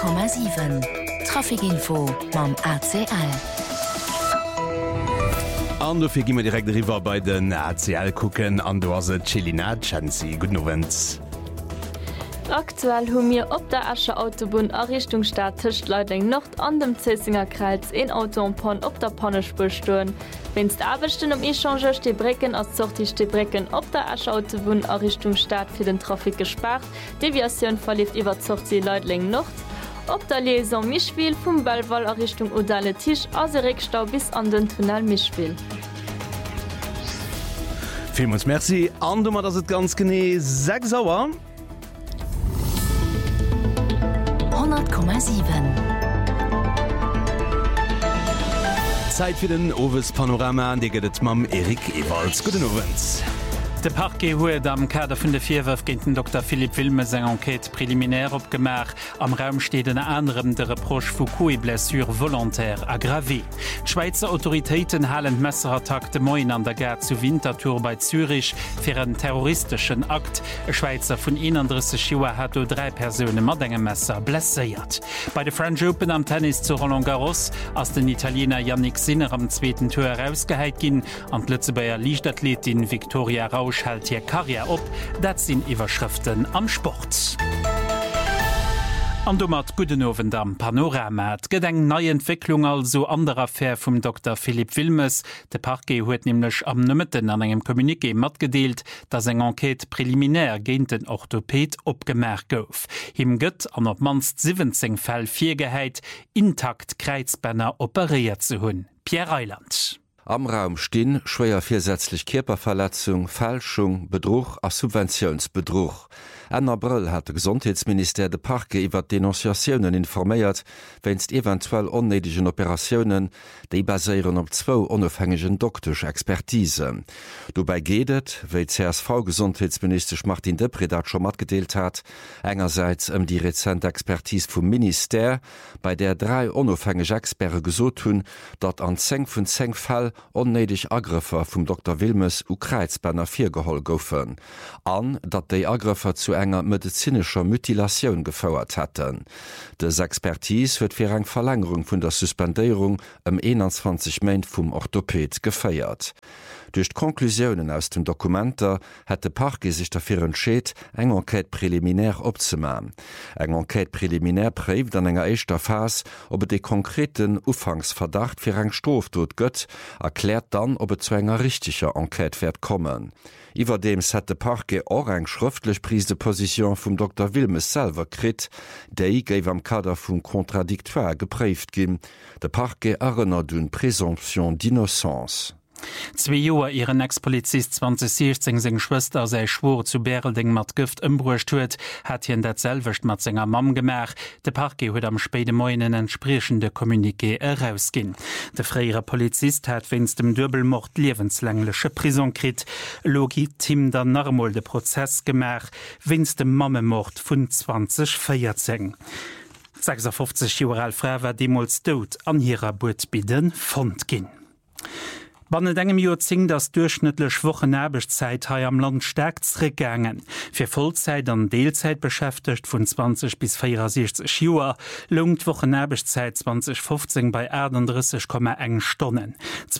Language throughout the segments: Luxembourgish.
100,7 Trafikinfo mam ACL. An dofir gimmer direkt River bei den ACL kucken an do se Chilinachanzi Gu Novens. Aktuell hun mir op der Ascher Autobahn a Richtung Stadt Tischcht Leutling Nord an dem Zesinger Kreuz in Autopon op der Ponnespur stoen. Wennst abechten Echange de Brecken as zochtig de Brecken op der Ascher Autobahn a Richtung Stadt fir den Trafik gespart. Deviation verlief iwwer Zochti Leutling Nord. Op der Liaison Mischwil vum Bellwall a Richtung Odale Tisch as Regstau bis an den Tunnel Mischwil. Vielmals merci. Andummer dats et ganz gené 6 Sauer. 100,7 Zeit fir den Owes Panorama, de gëtt mam Erik Ewalds. Guten Owens. De Parquet huet am Kader vun de Vierwurf géint den Dr. Philipp Wilmes eng Enquête preliminär opgemach. Am Raum steet en anderem de Reproche Foucault blessure volontaire aggravé. D'Schweizer Autoritéiten halen Messerattack de Moin an der Gare zu Winterthur bei Zürich fir en terroristischen Akt. E Schweizer vun 31 Joer hat 3 Persone mat engem Messer blesséiert. Bei de French Open am Tennis zu Roland Garros ass den Italiener Yannick Sinner am zweiten Tour herausgeheit ginn an Lützebeier Lichtathletin Victoria Rausch hält hier Karriere op, dat sind Überschriften am Sport. An du mat Gudenowen am Panorama. Gedenk neue Entwicklung also anderer Fair vum Dr. Philipp Wilmes. De Parquet huet nämlich am Nëmmeten an engem Kommuniqué matgedeelt, dass eng Enquête preliminär géint den Orthopäd opgemerkt gouf. Him gëtt an op manst 17 Fäll 4 geheit, intakt Kreizbänner operiert zu hunn. Pierre Eiland. Am Raum stehen schwer viersätzlich Körperverletzung, Fälschung, Betrug a Subventionsbetrug. En April hat der Gesundheitsminister de Parquet iwwer Denunziationen informéiert, wennst eventuell onnötigen Operationen, die basieren op 2 unabhängigen doktorsche Expertise. Dabei gehtet, wie CSV-Gesundheitsminister Martin Depré dat schon matgedeelt hat, engerseits die rezente Expertise vom Minister, bei der 3 unabhängige Experten gesot hun, dat an 10 von 10 Fällen onnötig Angriffe vom Dr. Wilmes u Kreizbänner 4 gehol goufen, an dat die Angriffe zu enger medizinischer Mutilation gefauert hätten. Des Expertise wird für eine Verlängerung von der Suspendierung am 21. Main vom Orthopäd gefeiert. Durch die Konklusionen aus dem Dokumenter hat der Parquet sich dafür entschieden, eine Enquête präliminär abzumachen. Eine Enquête präliminär prüft an einer ersten Phase, ob den konkreten Anfangsverdacht für eine Straftat gibt, erklärt dann, ob es zu einer richtigen Enquête wird kommen. Überdems hat der Parquet auch eine schriftlich prise Position vom Dr. Wilmes selber gekriegt, die gave am Kader vom Contradictoire geprüft gehen. Der Parquet erinnert an Präsumption d'innocence. 2 Joer ihren Ex-Polizist 2016 seg Schwester sei Schwur zu Bärelding mat Gift ëmbruecht huet, hat hien dat selwecht mat senger Mam gemach. De Parquet huet am späte Moinen entsprechende Kommuniqué herausginn. De freiere Polizist hat wenn's dem Dürbelmord lebenslänglesche Prison krit, legitim der normal de Prozess gemach, wenn's dem Mammemord vun 2014. 56 Jahre alt Frau war demals tot an ihrer Burtbiden fand ginn. Wann et engem Joer zing das durchschnittlech Wochenerbechzeit ha am Land stärkt zurückgegangen. Für Vollzeit an Deelzeit beschäftigt von 20 bis 64 Joer, lungt Wochenerbechzeit 2015 bei 31,1 Stunden.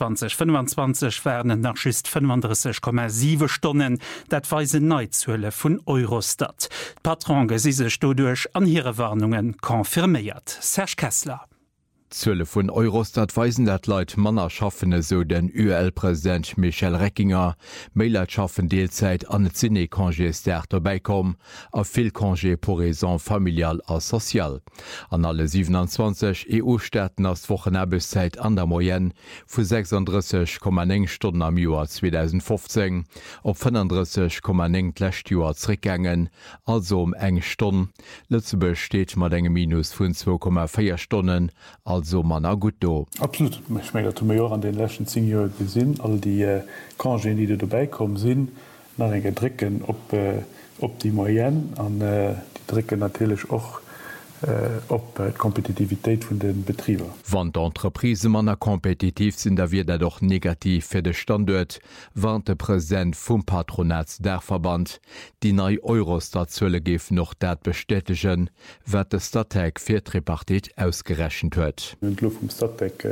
2025 wären nach schüst 35,7 Stunden, dat weisen Neuzhölle vun Eurostat. Patron gesiese stodurch an ihre Warnungen konfirmiert. Serge Kessler. Zölle vun Eurostat weisen dat Leiit Manner schaffene so den UL-Präsident Michel Reckinger, Mailet schaffen Deelzeit an et Sinne-Kongés der dabeikom, a vill Kongé pour raison familial a sozial. An alle 27 EU-Staaten ass Wochenerbeszeit an der Moyenne vu 36,9 Stunden am Joar 2015 op 35,9 Lächtjoer zurückgängen, also eng Stunden. Lützeburg steht mat engem Minus vun 2,4 Stunden, also man a gut do. Absolut. Ich meine, dass an den letzten 10 Jahren gesehen, all die Kongén, die dabei kommen, sind, dann drücken op die Moyenne, und die drücken natürlich auch op Kompetitivitéit vun den Betrieber. Wann d'Entreprise manner kompetitiv sinn, da wie doch negativ fir de Standort, warnt de Präsident vum Patronats der Verband. Die nei Eurostat-Zëlle gif noch dat bestätigen, wat de Statek fir Tripartit ausgerechnet huet. Lo vum Statek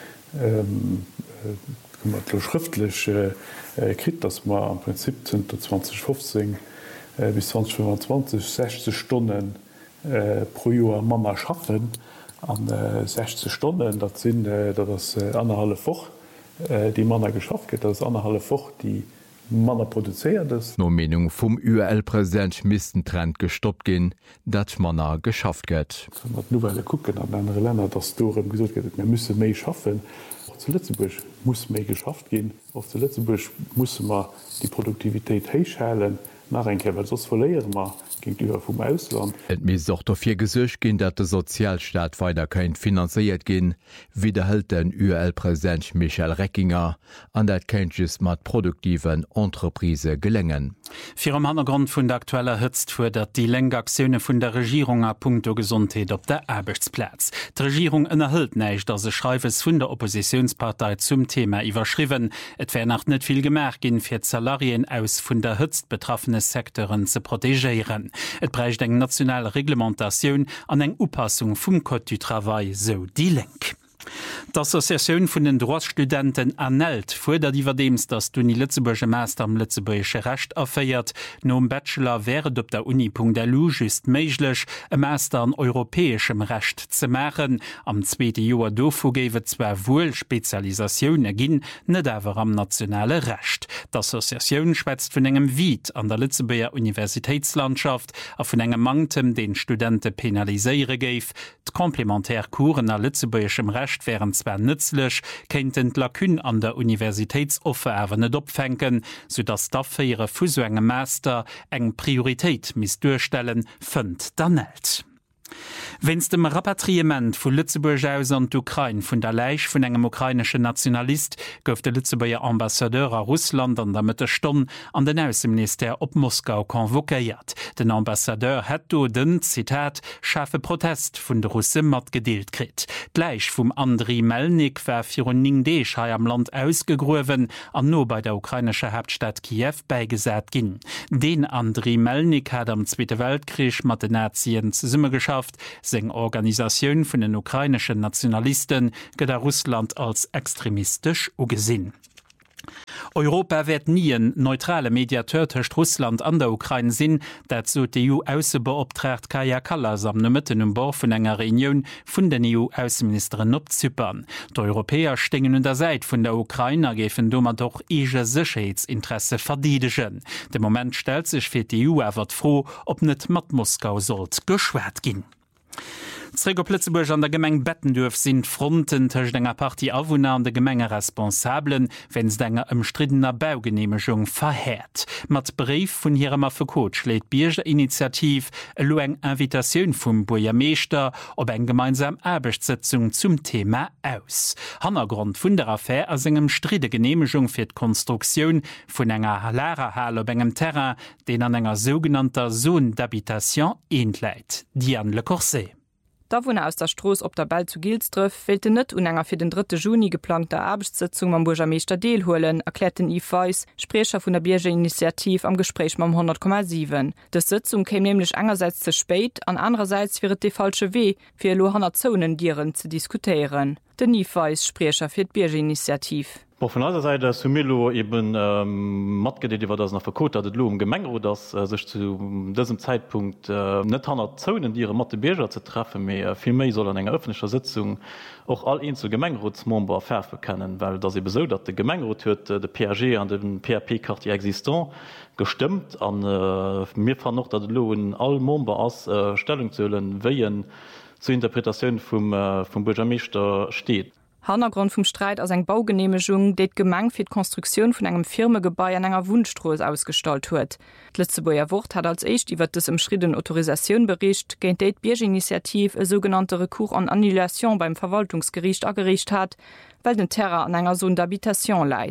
schriftlich krit, dass man am Prinzip 2015 bis 2025 60 Stunden pro Jahr Männer schaffen an 60 Stunden, dat sind das anderhalb Woch die Männer geschafft geht, das anderhalb Woch die Männer produziert ist. No Meinung vum UL-Präsident missten Trend gestoppt gin, dat Männer geschafft gëtt. Nouvelle gucken an andere Länder, dass du gesagt wird, wir müssen méi schaffen. Auch zu Lützeburg muss méi geschafft gehen. Auch zu Lützeburg muss man die Produktivität heichhalen. Sos verléieren ma gegenüber vum Ausland. Et mis auch dofir gesøch gin, dat de Sozialstaat weiter kein finanziert gin, wiederhält den UL-Präsident Michel Reckinger an dat kenntjes mat produktiven Entreprise gelengen. Fir am Hintergrund vun der aktueller Hëtzt fuhr, dat die Längaktiune vun der Regierung a Punkto Gesundheit op der Arbeitsplatz. Die Regierung ënnerhëlt neiich, dat se Schreiwes vun der Oppositionspartei zum Thema iwwerschriwen. Et wär nach net viel gemerk gin fir Salarien aus vun der Hëtzt betroffene Sektoren ze protegéieren. Et bräicht eng nationale Reglementatioun an eng Upassung vum Code du Travail, so die Link. D'Assoziatioun vun den Droitstudenten annelt fuerdert iwwer deems, dats d'Uni Lützeburger Master am Lützeburgsche Recht aféiert. Nom Bachelor wäret op der Uni.lu just méiglech e Master an europäeschem Recht ze machen. Am 2. Joer dofu géiwet zwer wuel Spezialisatioune ginn, net awer am nationale Recht. D'Assoziatioun schwätzt vun engem Wied an der Lützeburger Universitätslandschaft a vun engem Mangtem den Studenten penaliséiere géif. D'Komplementärkuren a Lützeburgschem Recht wären zwar nützlich, kennten Lakun an der Universitätsofferwe net opfänken, sodass dafür ihre fusuenge Master eng Priorität miss durchstellen, fënnt dann net. Wenns dem Rapatriement vu Lützeburg aus an d'Ukraine vun der Läich vun engem ukrainsche Nationalist gouf de Lützeburger Ambassadeur a Russland an der Mitte Stonn an den Außenminister op Moskau konvokéiert. Den Ambassadeur het do den, Zitat, scharfe Protest vun de Russe mat gedeelt krit. Gleich vum Andriy Melnik wär Fironing Deschai am Land ausgegruwen an no bei der ukrainische Hauptstadt Kiew beigesät ginn. Den Andriy Melnik hat am Zweite Weltkrieg mat den Nazien ze Summe geschafft. Seng Organisatioun vun den ukrainischen Nationalisten gët Russland als extremistisch ugesinn. Europa wird nie ein neutrale Mediateur zwischen Russland an der Ukraine sinn, dat so die EU-Außenbeauftragte Kaja Kallas am Mitten um Bord vun enger Reunion vun den EU-Außenministerin op Zypern. Die Europäer stehen an der Seite vun der Ukraine gefen dummer doch ige Sicherheitsinteresse verdiedigen. De Moment stellt sich fir die EU awer froh, ob net mat Moskau sollt geschwert gin. Zrego Plötzeburg an der Gemeng Bettendurf sind Fronten tech denger Party Awunner an de Gemenge Responsablen, wenns denger ëmstriddener Baugenehmigung verhäert. Mat Brief vun hirem Afekot schlägt Bierger Initiativ lo eng Invitationun vum Bojameester op eng gemeinsam Erbechtsitzung zum Thema aus. Hannergrund vun der Affaire as engem stride Genehmigung fir d'Konstruktion vun enger Halarahall op engem Terrain, den an enger sogenannter Zone d'Habitation eentleit. Diane Le Corset. Davon aus der Stroß op der Ball zu Gilsdröf fehlte net unenger fir den 3. Juni geplante Arbeitssitzung am Burgermeester Deelholen, erklärten IFOs, Sprecher vun der Bierger Initiativ am Gespräch mam 100,7. De Sitzung käme nämlich einerseits zu spät, an andererseits wäre de falsche Weh, fir Lohanner Zonendieren zu diskutieren. Den IFOs Sprecher fir d Bierger Initiativ. Von einer Seite Sumilo eben matgedet iwwer das nach verkot dat lo Gemengro, das sech zu diesem Zeitpunkt net hanner Zonen ihre Matte Bierger zu treffen, méi viel méi soll an enger öffentlicher Sitzung auch all een zu Gemengrotsmember verfe kennen, weil das eben so, dat de Gemengro huet de PRG an den PRP-Karte existant gestimmt an mir fan noch dat lo in all Member ass Stellung zullen wéien zur Interpretation vom Burgermeester steht. Hannergrund vum Streit aus eng Baugenehmigung, det Gemeng fir d' Konstruktion vun engem Firmegebäi an enger Wunschstroos ausgestalt huet. D'Lützeburger Wort hat als echt iwwer des ëmschritten Autorisationun bericht, géint déit Bierginitiativ e sogenannte Recours an Annulation beim Verwaltungsgericht agericht hat, weil den Terra an enger Zone d'Habitation leiit.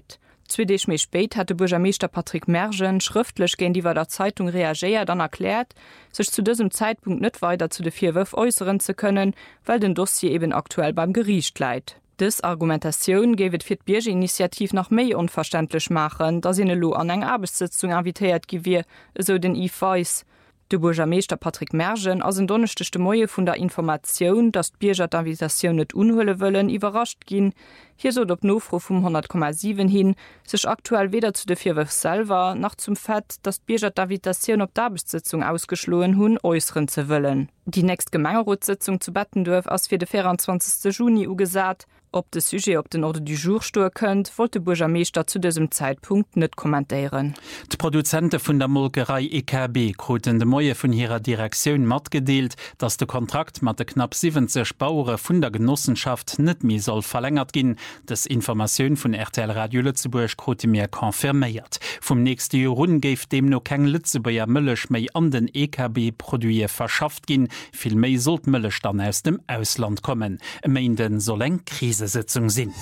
2 Dech méi spéit hat de Burgermeester Patrick Mergen schriftlech gen iwwer der Zeitung reageiert dann erklärt, sech zu diesem Zeitpunkt net weiter zu de 4 Wëf äußeren ze können, weil den Dossier eben aktuell beim Gericht leit. Des Argumentationun gewet fir d Biergeinitiativ nach méi unverständlich machen, dat se lo an eng Arbeitssitzung invitéiert gewir, eso den IFeis. De Burgermeester Patrick Mergen as en donnerchtechte Moie vun der Informationoun, dat Bierger d'Invitationun net unhhulle wëllen, iwwerrascht ginn. Hier so op Nofro vum 100,7 hin, sech aktuell weder zu de 4 Wëf selver nach zum Fett, dat Bierger d'Invitationun op d'Arbeitssitzung ausgeschloen hunn äußeren ze wëllen. Die nächst Gemengerotssitzung zu Bettendorf ass fir de 24. Juni ugesat. Ob de Sujet op den Orde du Jour stoer kënnt, wollte Burgermeester zu diesem Zeitpunkt net kommentieren. Die Produzente vun der Molkerei EKB kroten de Moie vun ihrer Direktion mat gedeelt, dass der Kontrakt mat de knapp 70 Bauure vun der Genossenschaft net mi soll verlängert gin. Das Information vun RTL Radio Lützeburg krote mir konfirméiert. Vom nächste Jahr run geif dem no keng Lützeburger Mëllech méi an den EKB-Produie verschafft gin. Viel méi sollt Mëllech dann aus dem Ausland kommen. Meinden soll eng Krisesitzung sinn.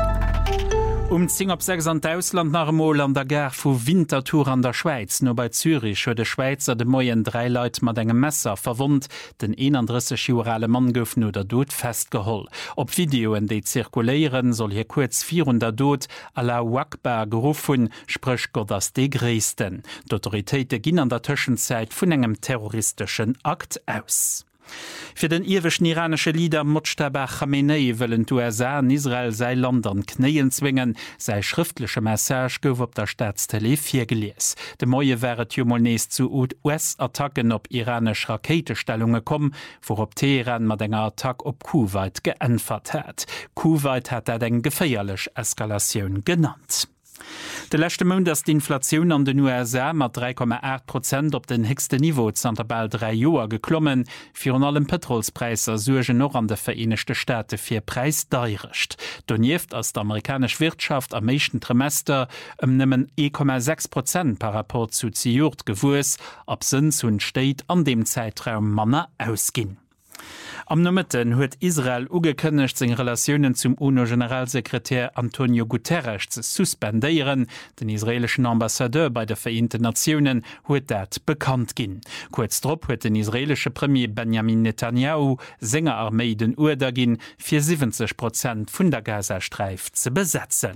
Zing op 6 an Ausland nach Mol an der Ger vu Wintertour an der Schweiz. No bei Zürich huet de Schweizer de Moien 3 Leiit mat engem Messer verwundt, den 31-jährige Mann gouf no der Dod festgeholl. Op Videoen déi zirkuléieren soll hier kurz 400 Dod Allahu Akbar gerufen, sprech Gott ass de gréessten. D'Autoritéite ginn an der Tëschenzeit vun engem terroristischen Akt aus. Für den irweschen iranische Leader Mojtaba Khamenei wollen die USA in Israel sei Land an Kneien zwingen, sei schriftliche Message gouf op der Staatstele 4 gelees. De Moie wäret jomolnees zu US-Attacken op iranisch Raketestellungen kom, worop Teheran mat enger Attack op Kuwait geënfert hat. Kuwait hat eng geféierlech Eskalation genannt. De lechte Mond ass d'Inflationun an den USA mat 3,8% op den hegste Niveau zanterbal 3 Joer geklommen, fir an allem Petrolspreiser suge noch an de Vereinigte Staate fir Preis deirecht. Donieft ass d'amerikasch Wirtschaft am meeschten Trimester nëmmen 1,6% par rapport zu Ziurt gewus, absens hunn Steit an dem Zeitraum Manner ausginn. Am Nommetten huet Israel ugekënnecht seg Relationen zum UNO-Generalsekretär Antonio Guterres ze suspendéieren. Den israelischen Ambassadeur bei der Vereinten Nationen huet dat bekannt ginn. Kurz drop huet den israelsche Premier Benjamin Netanyahu Sänger Armee den Urder ginn, fir 70% vun der Gazastreif ze besetzen.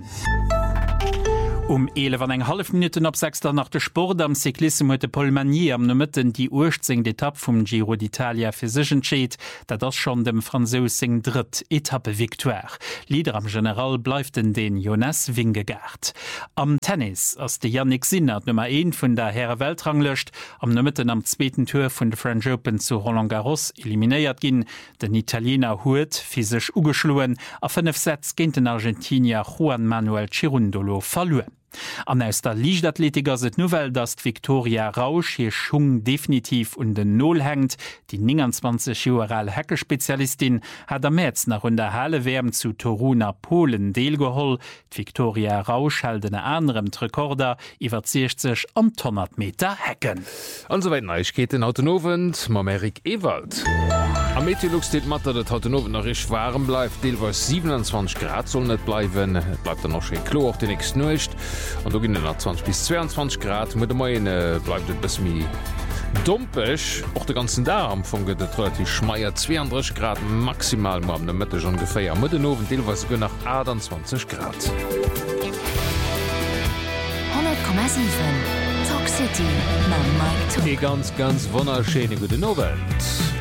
11,5 Minuten op 6 nach de Sport am Cyklisme huet de Paul Magny am Nommetten die urzing d'Etappe vum Giro d'Italia fir sich entscheet, dat das schon dem Franzosing dritt Etappe Victoire. Lieder am General bleiften den Jonas Vingegaard. Am Tennis ass de Yannick Sinner Nummer 1 vun der Herre Weltrang löscht, am Nommetten am zweiten Tour vun de French Open zu Roland Garros eliminéiert ginn, den Italiener huet physisch ugeschluen, a 5 Sätz géint den Argentinier Juan Manuel Cirundolo verluen. An aus der Lichtathletiker se Novel, dass Victoria Rausch hier Schung definitiv und den Null hängt. Die 29-jährige Hackespezialistin hat am März nach der Halle WM zu Toruna, Polen deelgeholl. Victoria Rausch hält den anderen Rekorder iwwer 60 am 100 Meter Hecken. Und so weiter geht den Autonoven mam Erik Ewald. Am Meteorlog steht Matter, dat Autonoven noch rich warm bleibt, deelweis 27 Grad soll net bleiben, bleibt dann noch schön klo auch den nächsten Neucht. Und da gehen nach 20 bis 22 Grad. Mit der Meine bleibt es bis mir dumpig. Auch den ganzen Darm von geht relativ schmeier 32 Grad maximal mal in der Mitte schon ungefähr. Mit den Ofen teilweise nach 28 Grad. 100,7 Talk City. Ganz wunderschöne gute Novent.